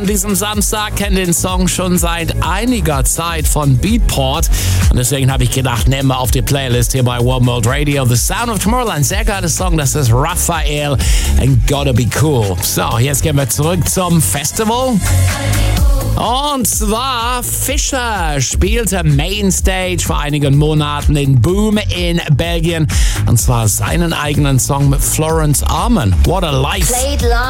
An diesem Samstag kennt den Song schon seit einiger Zeit von Beatport und deswegen habe ich gedacht, nehmen wir auf die Playlist hier bei One World Radio. The Sound of Tomorrowland, sehr geiler Song, das ist Raphael and Gotta Be Cool. So, jetzt gehen wir zurück zum Festival. Und zwar Fischer spielte Mainstage vor einigen Monaten in Boom in Belgien und zwar seinen eigenen Song mit Florence Arman. What a Life.